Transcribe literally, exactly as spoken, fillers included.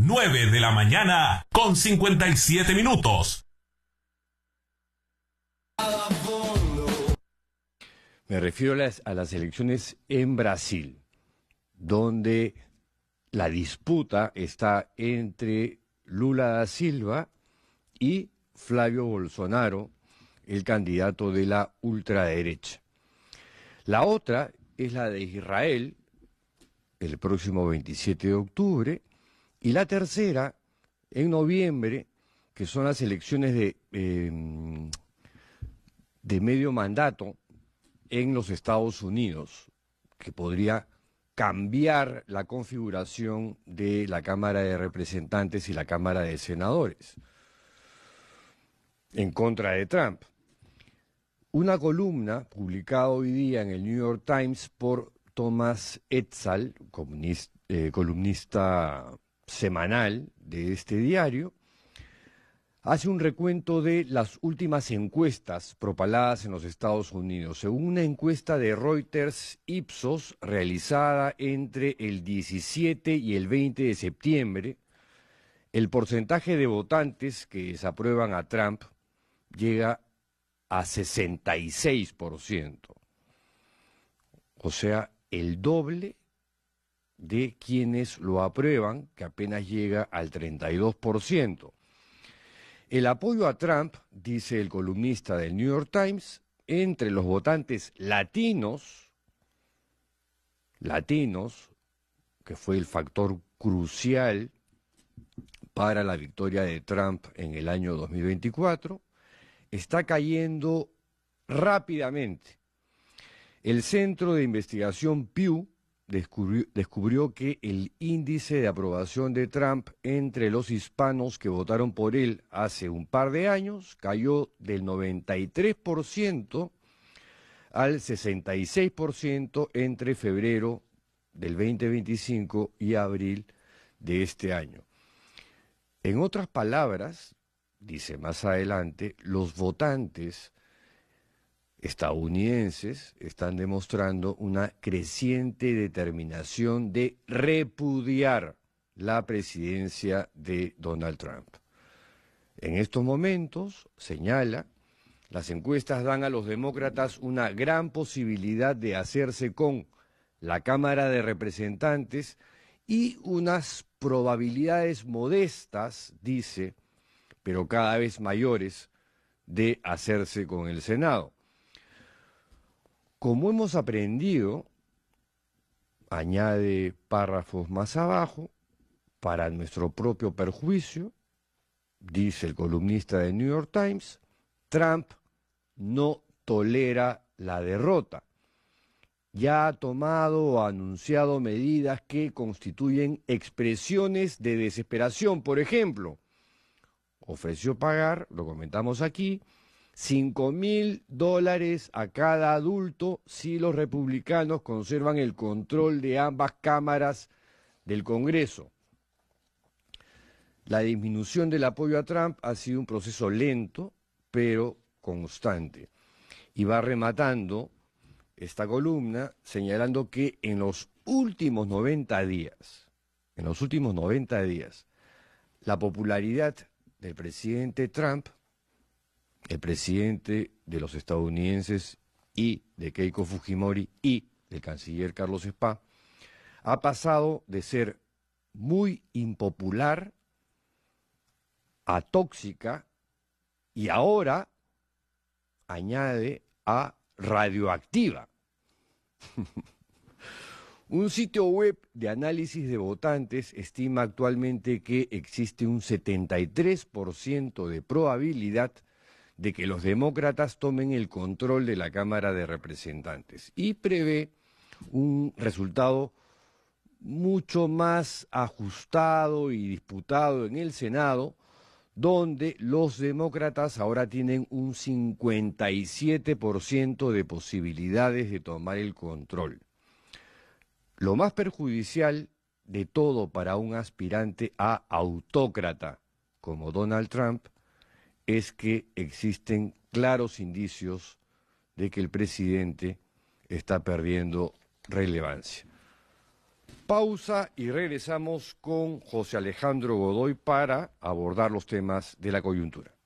nueve de la mañana con cincuenta y siete minutos. Me refiero a las, a las elecciones en Brasil, donde la disputa está entre Lula da Silva y Flavio Bolsonaro, el candidato de la ultraderecha. La otra es la de Israel, el próximo veintisiete de octubre, y la tercera, en noviembre, que son las elecciones de, eh, de medio mandato en los Estados Unidos, que podría cambiar la configuración de la Cámara de Representantes y la Cámara de Senadores, en contra de Trump. Una columna publicada hoy día en el New York Times por Thomas Edsall, eh, columnista semanal de este diario, hace un recuento de las últimas encuestas propaladas en los Estados Unidos. Según una encuesta de Reuters Ipsos realizada entre el diecisiete y el veinte de septiembre, el porcentaje de votantes que desaprueban a Trump llega a sesenta y seis por ciento. O sea, el doble de quienes lo aprueban, que apenas llega al treinta y dos por ciento. El apoyo a Trump, dice el columnista del New York Times, entre los votantes latinos, latinos, que fue el factor crucial para la victoria de Trump en el año dos mil veinticuatro, está cayendo rápidamente. El Centro de Investigación Pew descubrió, descubrió que el índice de aprobación de Trump entre los hispanos que votaron por él hace un par de años cayó del noventa y tres por ciento al sesenta y seis por ciento entre febrero del veinte veinticinco y abril de este año. En otras palabras, dice más adelante, los votantes estadounidenses están demostrando una creciente determinación de repudiar la presidencia de Donald Trump. En estos momentos, señala, las encuestas dan a los demócratas una gran posibilidad de hacerse con la Cámara de Representantes y unas probabilidades modestas, dice, pero cada vez mayores, de hacerse con el Senado. Como hemos aprendido, añade párrafos más abajo, para nuestro propio perjuicio, dice el columnista del New York Times, Trump no tolera la derrota. Ya ha tomado o anunciado medidas que constituyen expresiones de desesperación. Por ejemplo, ofreció pagar, lo comentamos aquí, cinco mil dólares a cada adulto si los republicanos conservan el control de ambas cámaras del Congreso. La disminución del apoyo a Trump ha sido un proceso lento, pero constante. Y va rematando esta columna señalando que en los últimos noventa días, en los últimos noventa días, la popularidad del presidente Trump, el presidente de los estadounidenses y de Keiko Fujimori y del canciller Carlos Spa, ha pasado de ser muy impopular a tóxica y ahora añade a radioactiva. Un sitio web de análisis de votantes estima actualmente que existe un setenta y tres por ciento de probabilidad de que los demócratas tomen el control de la Cámara de Representantes y prevé un resultado mucho más ajustado y disputado en el Senado, donde los demócratas ahora tienen un cincuenta y siete por ciento de posibilidades de tomar el control. Lo más perjudicial de todo para un aspirante a autócrata como Donald Trump es que existen claros indicios de que el presidente está perdiendo relevancia. Pausa y regresamos con José Alejandro Godoy para abordar los temas de la coyuntura.